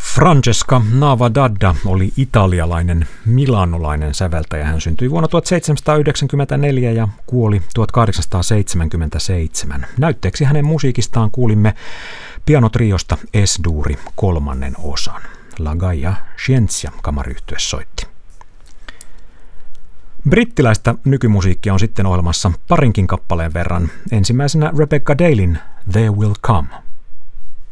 Francesca Navadadda oli italialainen milanolainen säveltäjä. Hän syntyi vuonna 1794 ja kuoli 1877. Näytteeksi hänen musiikistaan kuulimme pianotriosta Es-duuri 3. osan. La Gaia Scientia -kamariyhtye soitti. Brittiläistä nykymusiikkia on sitten ohjelmassa parinkin kappaleen verran. Ensimmäisenä Rebecca Dalyn They Will Come.